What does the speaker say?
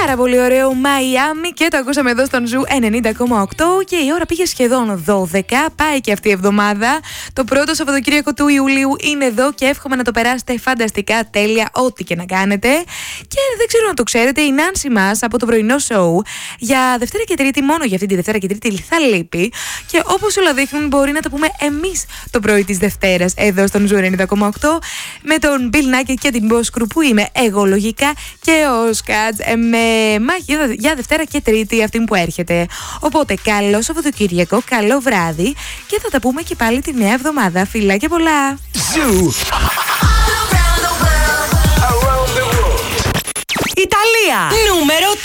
Πάρα πολύ ωραίο Μαϊάμι και το ακούσαμε εδώ στον Ζου 90,8 και η ώρα πήγε σχεδόν 12. Πάει και αυτή η εβδομάδα. Το πρώτο Σαββατοκύριακο του Ιουλίου είναι εδώ και εύχομαι να το περάσετε φανταστικά, τέλεια, ό,τι και να κάνετε. Και δεν ξέρω να το ξέρετε, η Νάνση μας από το πρωινό σοου για Δευτέρα και Τρίτη, μόνο για αυτή τη Δευτέρα και Τρίτη θα λείπει. Και όπως όλα δείχνουν, μπορεί να το πούμε εμείς το πρωί της Δευτέρας εδώ στον Ζου 90,8 με τον Bill Nackett και την Boss Crew που είμαι εγώ λογικά και ο Σκάτς με μάχη για Δευτέρα και Τρίτη αυτή που έρχεται. Οπότε καλό Σαββατοκύριακο, καλό βράδυ και θα τα πούμε και πάλι τη νέα εβδομάδα. Φιλάκια πολλά! Ιταλία νούμερο